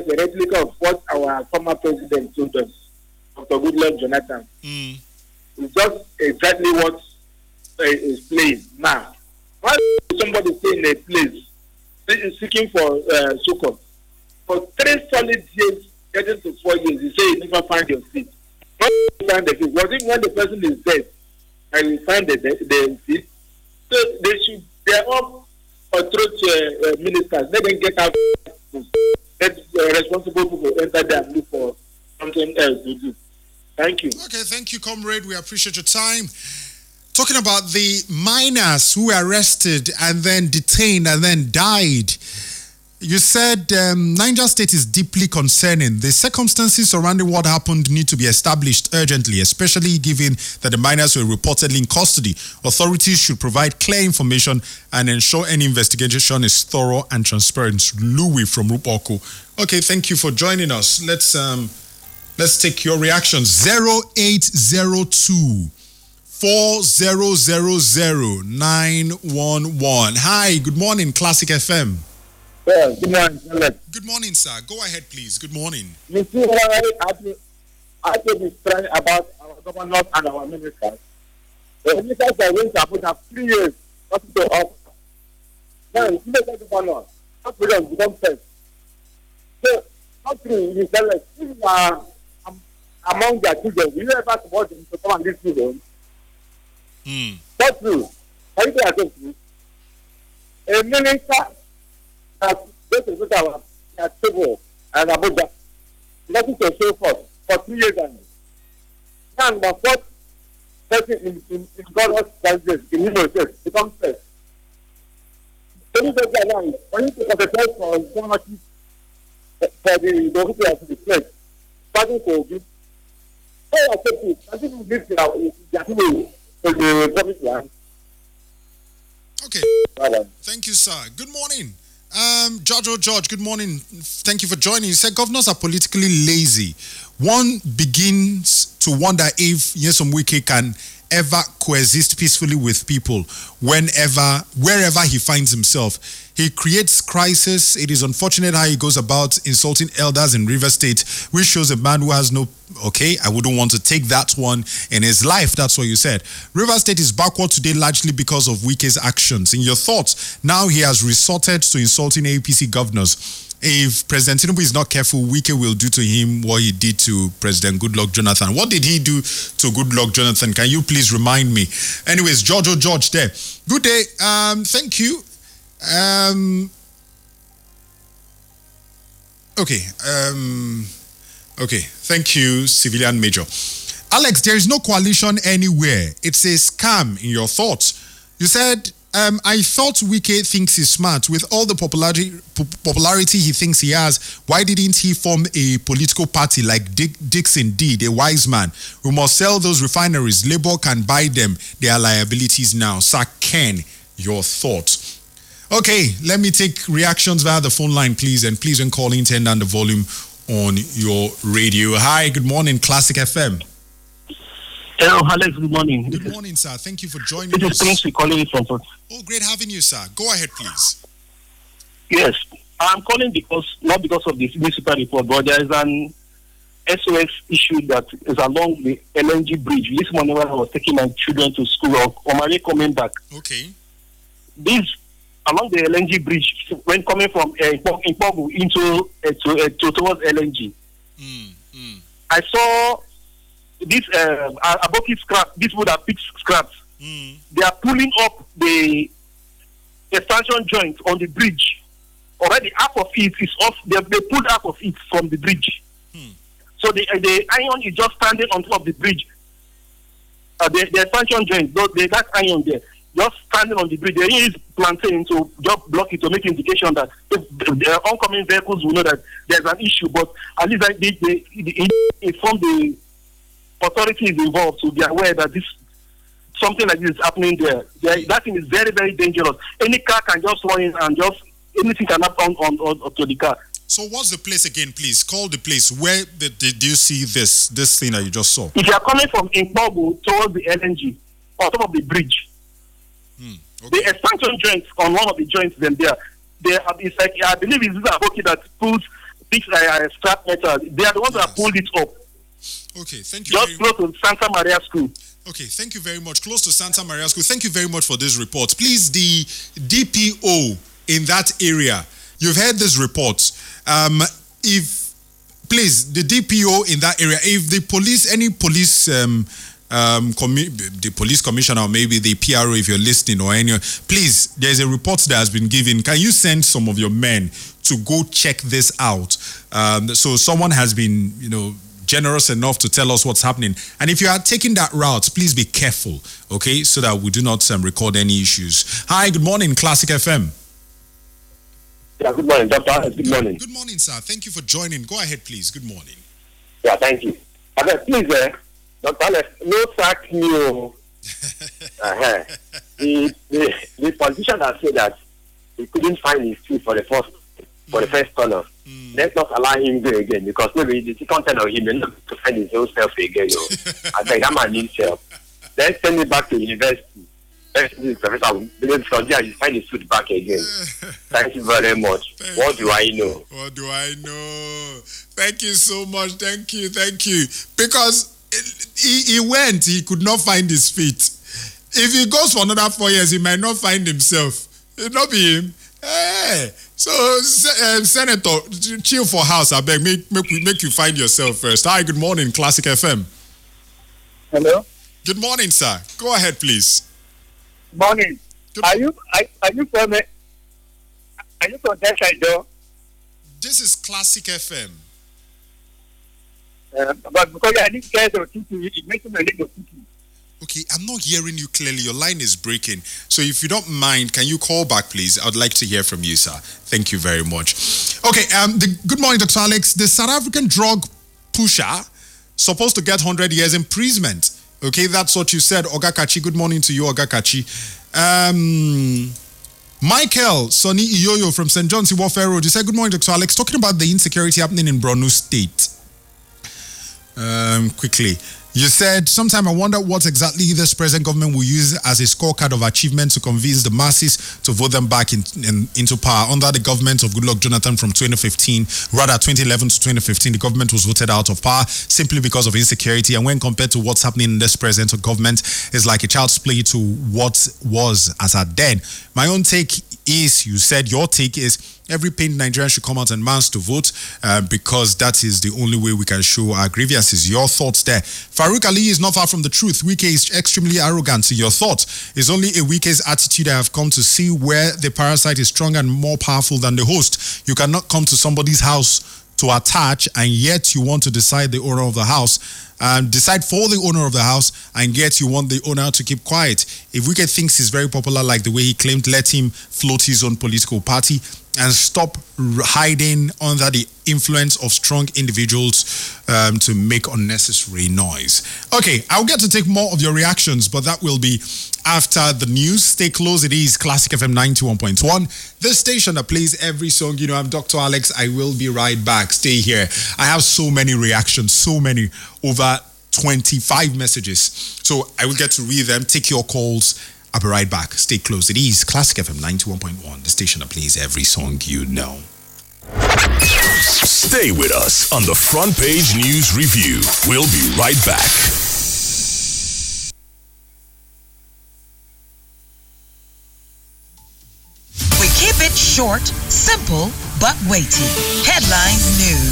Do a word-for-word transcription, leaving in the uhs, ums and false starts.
a replica of what our former president told us, Doctor Goodluck Jonathan. Mm. It's just exactly what uh, is playing now. Why would somebody stay in a place seeking for uh, succor for three solid years, getting to four years? You say you never find your seat. Not find the seat. Was it when the person is dead and you find the, the, the seat? So they should. They are all approach uh, uh, ministers. Let them get out. Let uh, responsible people enter there and look for something else to do. Thank you. Okay, thank you, comrade. We appreciate your time. Talking about the miners who were arrested and then detained and then died. You said um, Niger State is deeply concerning. The circumstances surrounding what happened need to be established urgently, especially given that the miners were reportedly in custody. Authorities should provide clear information and ensure any investigation is thorough and transparent. Louis from Rupoko. Okay, thank you for joining us. Let's um, let's take your reactions. zero eight zero two four zero zero zero nine one one. Hi, good morning, Classic F M. Yeah, good morning, Alex. Good morning, sir. Go ahead, please. Good morning. You see why I have I have been trying about our governors and our ministers. The ministers are going to Abuja three years not to offer. Now, you see the governor, not freedom, become first. So, not true, you tell us, if you are um, among their children, will you ever support them to come and live to them? Hmm. Not true. Are you saying true? A minister has going to put our table and Abuja, nothing to show for for three years and now the fourth person in in, in God's country in Imo State becomes first. So this is now when you take the first for informative for the the people of the place, starting to give. So I said this, I think this is our the the public land. Okay. Thank you, sir. Good morning. Um, George O. George, good morning. Thank you for joining. You said governors are politically lazy. One begins to wonder if Nyesom Wike can ever coexist peacefully with people whenever, wherever he finds himself. He creates crisis. It is unfortunate how he goes about insulting elders in River State, which shows a man who has no, okay, I wouldn't want to take that one in his life. That's what you said. River State is backward today largely because of Wike's actions. In your thoughts, now he has resorted to insulting A P C governors. If President Tinubu is not careful, Wike will do to him what he did to President Goodluck Jonathan. What did he do to Goodluck Jonathan? Can you please remind me? Anyways, George O. George there. Good day. Um, thank you. Um, okay. Um, okay. Thank you, Civilian Major. Alex, there is no coalition anywhere. It's a scam in your thoughts. You said, um, I thought Wike thinks he's smart. With all the popularity, po- popularity he thinks he has, why didn't he form a political party like Dick, Dixon did, a wise man? We must sell those refineries. Labour can buy them. They are liabilities now. Sir Ken, your thoughts. Okay, let me take reactions via the phone line, please. And please, when calling, turn down the volume on your radio. Hi, good morning, Classic F M. Hello, Alex, good morning. Good morning, sir. Thank you for joining us. This is Prince calling from. Oh, great having you, sir. Go ahead, please. Yes, I'm calling because, not because of this municipal report, but there is an S O S issue that is along the L N G bridge. This morning when I was taking my children to school, or Omari coming back. Okay. This along the L N G bridge, when coming from uh, Impogu into uh, to, uh, to towards L N G, mm, mm. I saw this uh, Aboki scrap. This would have picked scraps. Mm. They are pulling up the expansion joint on the bridge. Already half of it is off. They, they pulled half of it from the bridge. Mm. So the uh, the iron is just standing on top of the bridge. Uh, the, the expansion joint, those, the, that iron there, just standing on the bridge. They use plantain to just block it to make indication that if the oncoming vehicles will know that there's an issue. But at least they, they, they inform the authorities involved to be aware that this something like this is happening there. They, that thing is very, very dangerous. Any car can just run in and just anything can happen on, on, on to the car. So what's the place again, please? Call the place. Where did, did you see this this thing that you just saw? If you are coming from Impogu towards the L N G, on top of the bridge, hmm, okay. the expansion joints on one of the joints, then there, there it's like I believe it's this Aboki that pulls fix uh, scrap metal. They are the ones yes. that pulled it up. Okay, thank you. Just close to Santa Maria School. Okay, thank you very much. Close to Santa Maria School. Thank you very much for this report. Please, the D P O in that area, you've heard this report. Um, if, please, the D P O in that area, if the police, any police, um, um, commi- the police commissioner, or maybe the P R O, if you're listening, or any, please, there's a report that has been given. Can you send some of your men to go check this out? Um, so someone has been, you know, generous enough to tell us what's happening. And if you are taking that route, please be careful, okay, so that we do not um, record any issues. Hi, good morning, Classic F M. Yeah, good morning, Doctor. Good morning. Good morning, sir. Thank you for joining. Go ahead, please. Good morning. Yeah, thank you. Okay, please, uh, Doctor Alex, no sack new. uh-huh. the, the the politician has said that he couldn't find his feet for the first for the first corner. Mm. Let's not allow him go again, because maybe the second turn of him may not to find his own self again. Yo. I think that man needs help. Let's send him back to university. Professor, because from there you find his foot back again. Thank you very much. Thank what do I know? What do I know? Thank you so much. Thank you. Thank you. Because he, he went, he could not find his feet. If he goes for another four years, he might not find himself. It'll not be him. Hey, so uh, Senator, chill for house. I beg, make make make you find yourself first. Hi, good morning, Classic F M. Hello. Good morning, sir. Go ahead, please. Morning. Good are you are, are you from it? Are you from that side though? This is Classic F M. Uh, but because I need to get the it makes me a little tricky. Okay, I'm not hearing you clearly. Your line is breaking. So if you don't mind, can you call back, please? I'd like to hear from you, sir. Thank you very much. Okay, um, the, good morning, Doctor Alex. The South African drug pusher supposed to get one hundred years imprisonment. Okay, that's what you said, Oga Kachi. Good morning to you, Oga Kachi. Um, Michael Sonny Iyoyo from Saint John's Warfare Road. You said, good morning, Doctor Alex. Talking about the insecurity happening in Borno State. Um, quickly. You said, sometime I wonder what exactly this present government will use as a scorecard of achievement to convince the masses to vote them back in, in, into power. Under the government of Goodluck Jonathan from twenty fifteen, rather twenty eleven to twenty fifteen, the government was voted out of power simply because of insecurity. And when compared to what's happening in this present government, it's like a child's play to what was as at then. My own take is, you said your take is, every paid Nigerian should come out en masse to vote uh, because that is the only way we can show our grievances. Your thoughts there. Farouk Ali is not far from the truth. Wike is extremely arrogant. So your thought is only a Wike's attitude I have come to see where the parasite is stronger and more powerful than the host. You cannot come to somebody's house to attach and yet you want to decide the owner of the house. Um, decide for the owner of the house and yet you want the owner to keep quiet. If Wike thinks he's very popular like the way he claimed, let him float his own political party and stop hiding under the influence of strong individuals um, to make unnecessary noise. Okay, I'll get to take more of your reactions, but that will be after the news. Stay close. It is Classic F M ninety-one point one, the station that plays every song. You know, I'm Doctor Alex. I will be right back. Stay here. I have so many reactions, so many, over twenty-five messages. So I will get to read them, take your calls. I'll be right back. Stay close. It is Classic F M ninety-one point one, the station that plays every song you know. Stay with us on the Front Page News Review. We'll be right back. We keep it short, simple, but weighty. Headline News.